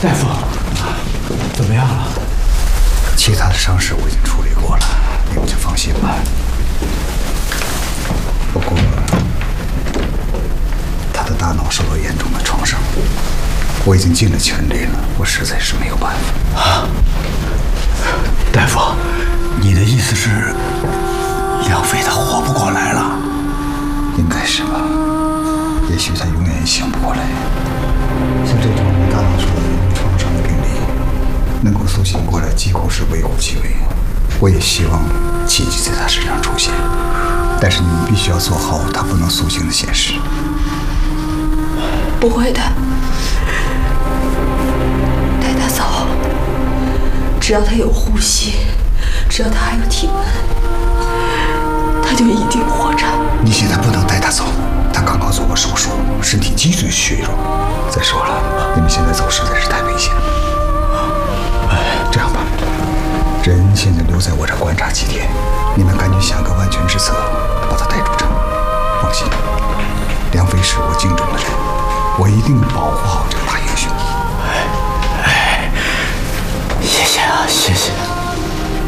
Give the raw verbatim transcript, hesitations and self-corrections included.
大夫，怎么样了？ 其他的伤势我已经处理过了，你们就放心吧。不过，他的大脑受到严重的创伤，我已经尽了全力了，我实在是没有办法。啊， 大夫，你的意思是，梁飞他活不过来了？ 应该是吧。也许他永远也醒不过来。像这种大脑受到严重创伤的病例，能够苏醒过来几乎是微乎其微。我也希望奇迹在他身上出现，但是你们必须要做好他不能苏醒的显示。 不会的，带他走，只要他有呼吸，只要他还有体温，他就一定活着。 你现在不能带他走，他刚刚做过手术，身体脊髓血弱。再说了，你们现在走实在是太危险了。哎，这样吧，人现在留在我这观察几天，你们赶紧想个万全之策，把他带出城。放心，梁飞是我敬重的人，我一定保护好这